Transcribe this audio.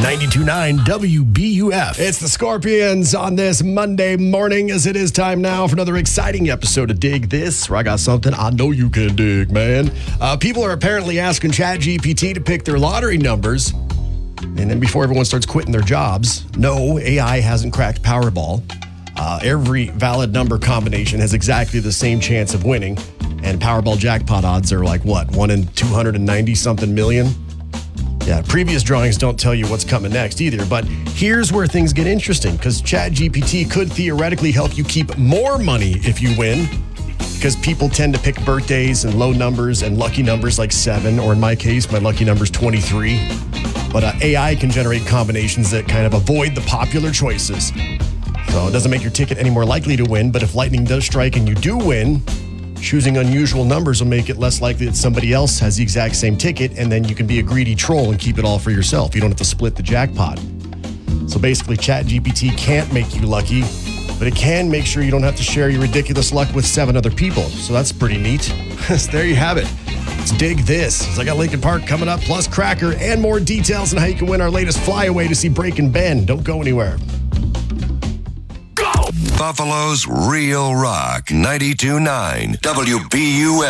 92.9 WBUF. It's the Scorpions on this Monday morning, as it is time now for another exciting episode of Dig This, where I got something I know you can dig, man. People are apparently asking ChatGPT to pick their lottery numbers. And then before everyone starts quitting their jobs, no, AI hasn't cracked Powerball. Every valid number combination has exactly the same chance of winning. And Powerball jackpot odds are like, what, 1 in 290-something million? Yeah, previous drawings don't tell you what's coming next either, but here's where things get interesting, because ChatGPT could theoretically help you keep more money if you win, because people tend to pick birthdays and low numbers and lucky numbers like 7, or in my case, my lucky number's 23. But AI can generate combinations that kind of avoid the popular choices. So it doesn't make your ticket any more likely to win, but if lightning does strike and you do win, choosing unusual numbers will make it less likely that somebody else has the exact same ticket, and then you can be a greedy troll and keep it all for yourself. You don't have to split the jackpot. So basically, ChatGPT can't make you lucky, but it can make sure you don't have to share your ridiculous luck with 7 other people. So that's pretty neat. So there you have it. Let's dig this. So I got Linkin Park coming up, plus Cracker, and more details on how you can win our latest flyaway to see Breaking Ben. Don't go anywhere. Buffalo's Real Rock 92.9 WBUF.